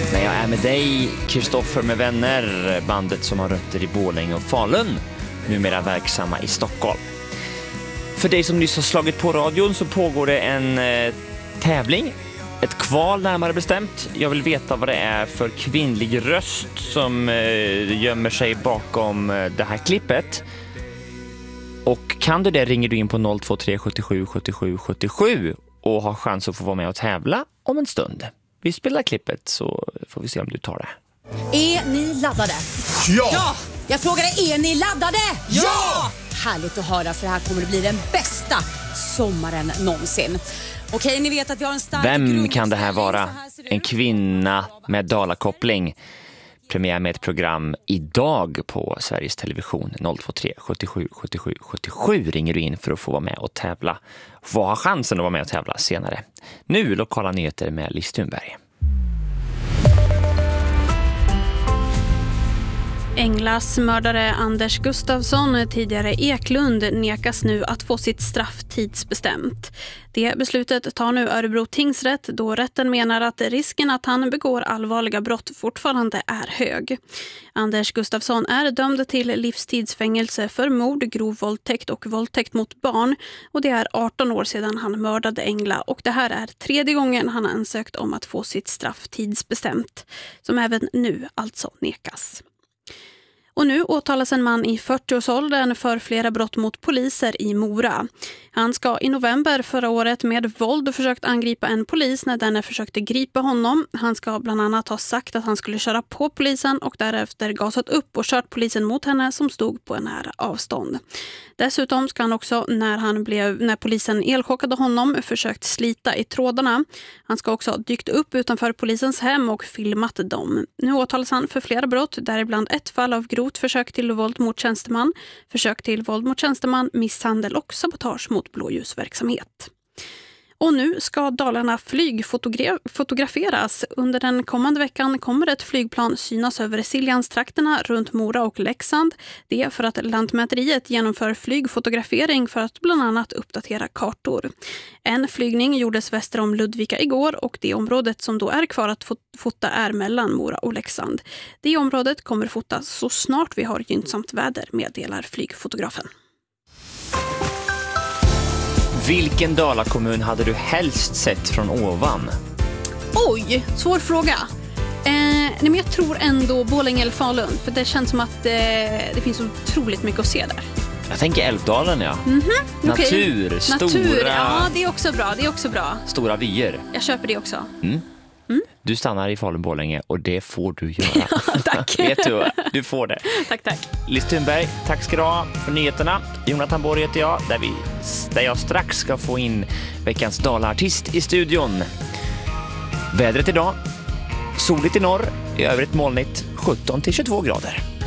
När jag är med dig, Kristoffer med vänner, bandet som har rötter i Borlänge och Falun, numera verksamma i Stockholm. För dig som nyss har slagit på radion så pågår det en tävling, ett kval närmare bestämt. Jag vill veta vad det är för kvinnlig röst som gömmer sig bakom det här klippet. Och kan du det ringer du in på 023 77 77 77 och har chans att få vara med och tävla om en stund. Vi spelar klippet så får vi se om du tar det. Är ni laddade? Ja! Jag frågade, är ni laddade? Ja! Härligt att höra, för det här kommer att bli den bästa sommaren någonsin. Okej, ni vet att vi har en stark Vem kan det här vara? En kvinna med dalakoppling. Premiär med ett program idag på Sveriges Television. 023 77 77 77 ringer du in för att få vara med och tävla. Vad har chansen att vara med och tävla senare? Nu lokala nyheter med Liz Thunberg. Englas mördare Anders Gustafsson, tidigare Eklund, nekas nu att få sitt straff tidsbestämt. Det beslutet tar nu Örebro tingsrätt då rätten menar att risken att han begår allvarliga brott fortfarande är hög. Anders Gustafsson är dömd till livstidsfängelse för mord, grov våldtäkt och våldtäkt mot barn, och det är 18 år sedan han mördade Engla, och det här är 3:e gången han ansökt om att få sitt straff tidsbestämt, som även nu alltså nekas. Och nu åtalas en man i 40-årsåldern för flera brott mot poliser i Mora. Han ska i november förra året med våld försökt angripa en polis när denne försökte gripa honom. Han ska bland annat ha sagt att han skulle köra på polisen och därefter gasat upp och kört polisen mot henne som stod på en nära avstånd. Dessutom ska han också, när polisen elchockade honom, försökt slita i trådarna. Han ska också ha dykt upp utanför polisens hem och filmat dem. Nu åtalas han för flera brott, däribland ett fall av grovt försök till våld mot tjänsteman, försök till våld mot tjänsteman, misshandel och sabotage mot blåljusverksamhet. Och nu ska Dalarna flygfotograferas. Under den kommande veckan kommer ett flygplan synas över Siljanstrakterna runt Mora och Leksand. Det är för att Lantmäteriet genomför flygfotografering för att bland annat uppdatera kartor. En flygning gjordes väster om Ludvika igår, och det området som då är kvar att fota är mellan Mora och Leksand. Det området kommer fotas så snart vi har gynnsamt väder, meddelar flygfotografen. Vilken dalakommun hade du helst sett från ovan? Oj, svår fråga. Men jag tror ändå Borlänge eller Falun, för det känns som att det finns otroligt mycket att se där. Jag tänker Älvdalen, ja. Natur, stora... Ja, det är också bra. Stora vyer. Jag köper det också. Du stannar i Falun-Borlänge och det får du göra. Tack. Vet du får det. Tack. Liz Thunberg, tack ska du ha för nyheterna. Jonathan Borg heter jag, där jag strax ska få in veckans Dala-artist i studion. Vädret idag, soligt i norr, i övrigt molnigt, 17-22 grader.